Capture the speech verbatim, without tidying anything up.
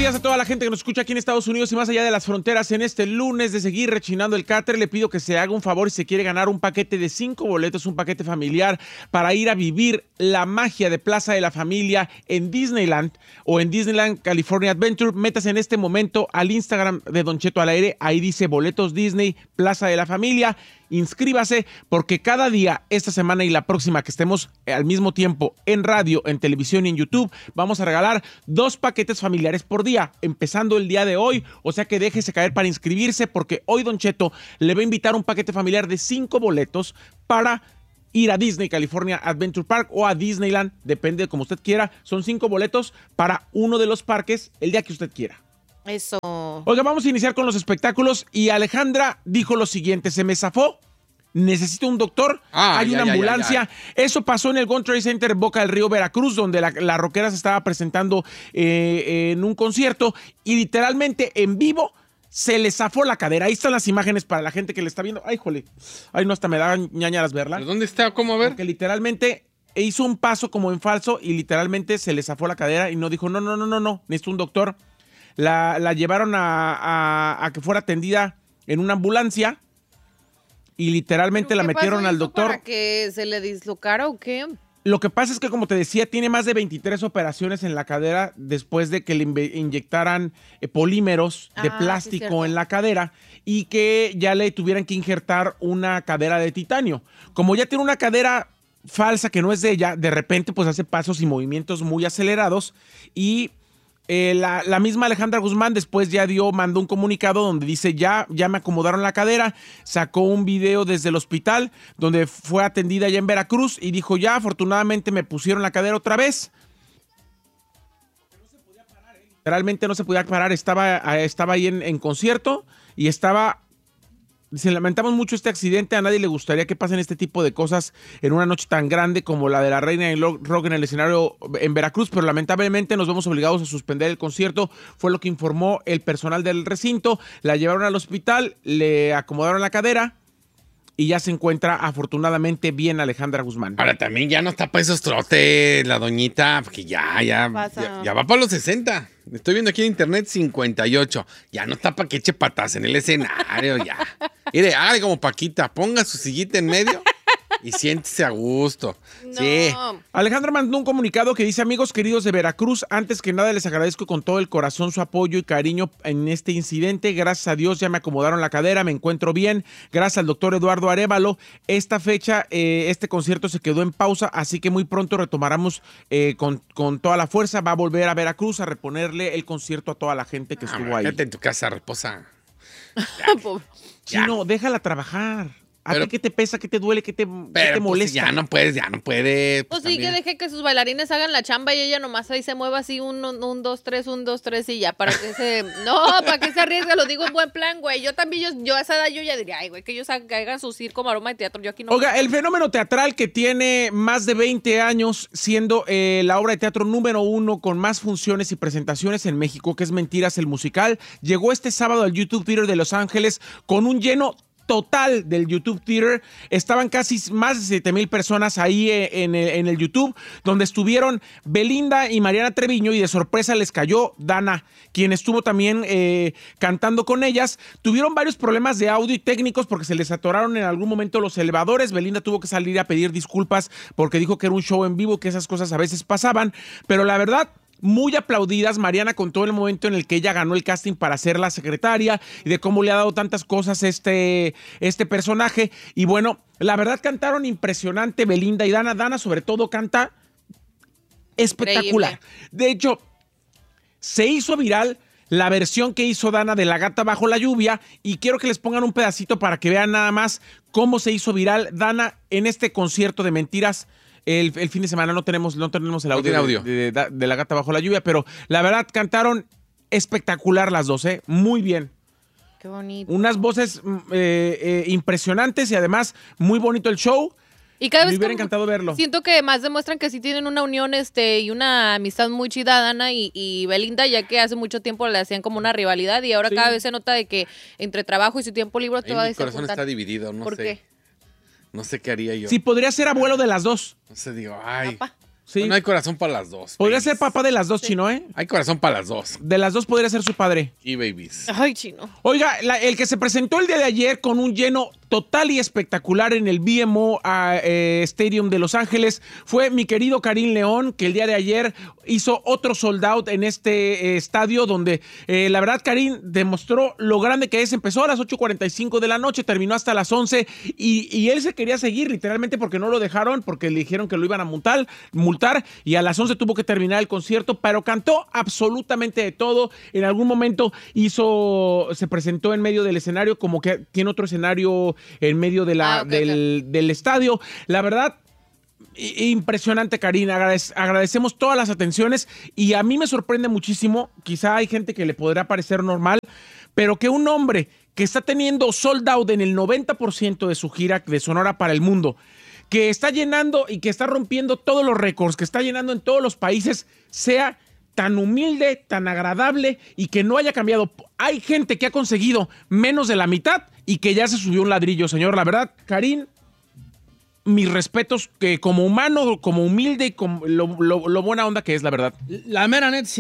días a toda la gente que nos escucha aquí en Estados Unidos y más allá de las fronteras en este lunes de seguir rechinando el cáter. Le pido que se haga un favor si se quiere ganar un paquete de cinco boletos, un paquete familiar para ir a vivir la magia de Plaza de la Familia en Disneyland o en Disneyland California Adventure. Métase en este momento al Instagram de Don Cheto al Aire. Ahí dice boletos Disney, Plaza de la Familia. Inscríbase porque cada día, esta semana y la próxima que estemos al mismo tiempo en radio, en televisión y en YouTube, vamos a regalar dos paquetes familiares por día, empezando el día de hoy. O sea que déjese caer para inscribirse porque hoy Don Cheto le va a invitar un paquete familiar de cinco boletos para ir a Disney California Adventure Park o a Disneyland, depende de como usted quiera. Son cinco boletos para uno de los parques el día que usted quiera. Eso. Oiga, vamos a iniciar con los espectáculos y Alejandra dijo lo siguiente: se me zafó, necesito un doctor, ah, hay ya, una ya, ambulancia. Ya, ya. Eso pasó en el World Trade Center en Boca del Río, Veracruz, donde la, la rockera se estaba presentando eh, en un concierto y literalmente en vivo se le zafó la cadera. Ahí están las imágenes para la gente que le está viendo. Ay, jole, ay no, hasta me da ñañaras verla. ¿Pero dónde está? ¿Cómo? A ver. Porque literalmente hizo un paso como en falso y literalmente se le zafó la cadera y no dijo, no, no, no, no, no, necesito un doctor. La, la llevaron a, a, a que fuera atendida en una ambulancia y literalmente la metieron al doctor. ¿Para que se le dislocara o qué? Lo que pasa es que, como te decía, tiene más de veintitrés operaciones en la cadera después de que le inyectaran eh, polímeros de ah, plástico sí, en la cadera y que ya le tuvieran que injertar una cadera de titanio. Como ya tiene una cadera falsa que no es de ella, de repente pues hace pasos y movimientos muy acelerados y Eh, la, la misma Alejandra Guzmán después ya dio, mandó un comunicado donde dice ya, ya me acomodaron la cadera, sacó un video desde el hospital donde fue atendida ya en Veracruz y dijo ya, afortunadamente me pusieron la cadera otra vez. No se podía parar, ¿eh? Realmente no se podía parar, estaba, estaba ahí en, en concierto y estaba... Dice, lamentamos mucho este accidente, a nadie le gustaría que pasen este tipo de cosas en una noche tan grande como la de la Reina del Rock en el escenario en Veracruz, pero lamentablemente nos vemos obligados a suspender el concierto, fue lo que informó el personal del recinto. La llevaron al hospital, le acomodaron la cadera y ya se encuentra afortunadamente bien Alejandra Guzmán. Ahora también ya no está para esos trotes la doñita, porque ya, ya, ya, ya va para los sesenta. Estoy viendo aquí en internet cincuenta y ocho. Ya no está para que eche patas en el escenario, ya. Mire, hágale como Paquita, ponga su sillita en medio y siéntese a gusto. No. Sí. Alejandra mandó un comunicado que dice: amigos queridos de Veracruz, antes que nada les agradezco con todo el corazón su apoyo y cariño en este incidente. Gracias a Dios ya me acomodaron la cadera, me encuentro bien. Gracias al doctor Eduardo Arévalo. Esta fecha, eh, este concierto se quedó en pausa, así que muy pronto retomaremos eh, con, con toda la fuerza. Va a volver a Veracruz a reponerle el concierto a toda la gente que estuvo ah, ahí. Quédate en tu casa, reposa. Chino, déjala trabajar. ¿A Pero, ti qué te pesa, qué te duele, qué te, pero, qué te pues, molesta? ya no puedes, ya no puede. Pues, Pues, sí, que deje que sus bailarines hagan la chamba y ella nomás ahí se mueva así un, un, un dos, tres, un, dos, tres y ya, para que se... No, para que se arriesgue, lo digo en buen plan, güey. Yo también, yo, yo a esa edad yo ya diría, ay, güey, que ellos hagan su circo, maroma y teatro, yo aquí no... Oiga, el fenómeno teatral que tiene más de veinte años siendo eh, la obra de teatro número uno con más funciones y presentaciones en México, que es Mentiras el Musical, llegó este sábado al YouTube Theater de Los Ángeles con un lleno total del YouTube Theater. Estaban casi más de siete mil personas ahí en el, en el YouTube, donde estuvieron Belinda y Mariana Treviño, y de sorpresa les cayó Dana, quien estuvo también eh, cantando con ellas. Tuvieron varios problemas de audio y técnicos porque se les atoraron en algún momento los elevadores. Belinda tuvo que salir a pedir disculpas porque dijo que era un show en vivo, que esas cosas a veces pasaban, pero la verdad, muy aplaudidas. Mariana contó el momento en el que ella ganó el casting para ser la secretaria y de cómo le ha dado tantas cosas este, este personaje. Y bueno, la verdad cantaron impresionante Belinda y Dana. Dana sobre todo canta espectacular. Increíble. De hecho, se hizo viral la versión que hizo Dana de La Gata Bajo la Lluvia y quiero que les pongan un pedacito para que vean nada más cómo se hizo viral Dana en este concierto de Mentiras. El, el fin de semana no tenemos, no tenemos el audio, no audio. De, de, de La Gata Bajo la Lluvia, pero la verdad cantaron espectacular las dos, ¿eh? Muy bien. Qué bonito. Unas voces eh, eh, impresionantes y además muy bonito el show. Y cada Me vez hubiera encantado verlo. Siento que más demuestran que sí tienen una unión este y una amistad muy chida, Dana y, y Belinda, ya que hace mucho tiempo le hacían como una rivalidad y ahora sí. Cada vez se nota de que entre trabajo y su tiempo libre te va a Mi corazón juntar. está dividido, no ¿Por sé. qué? No sé qué haría yo. Sí, podría ser abuelo de las dos. No sé, digo, ay. Papá. Sí. No hay corazón para las dos. Podría babies. ser papá de las dos, Sí. Chino, ¿eh? Hay corazón para las dos. De las dos podría ser su padre. Y babies. Ay, Chino. Oiga, la- el que se presentó el día de ayer con un lleno total y espectacular en el B M O ah, eh, Stadium de Los Ángeles fue mi querido Karim León, que el día de ayer hizo otro sold out en este eh, estadio donde eh, la verdad Karim demostró lo grande que es. Empezó a las ocho cuarenta y cinco de la noche, terminó hasta las once y, y él se quería seguir literalmente porque no lo dejaron, porque le dijeron que lo iban a multar, multar y a las once tuvo que terminar el concierto, pero cantó absolutamente de todo. En algún momento hizo, se presentó en medio del escenario, como que tiene otro escenario en medio de la, Ah, ok, del, del estadio. La verdad, i- impresionante, Karina. Agradec- agradecemos todas las atenciones y a mí me sorprende muchísimo. Quizá hay gente que le podrá parecer normal, pero que un hombre que está teniendo sold out en el noventa por ciento de su gira de Sonora para el mundo, que está llenando y que está rompiendo todos los récords, que está llenando en todos los países, sea tan humilde, tan agradable y que no haya cambiado. Hay gente que ha conseguido menos de la mitad y que ya se subió un ladrillo, señor. La verdad, Karim, mis respetos que como humano, como humilde y como lo, lo- lo buena onda que es, la verdad. La mera net, sí.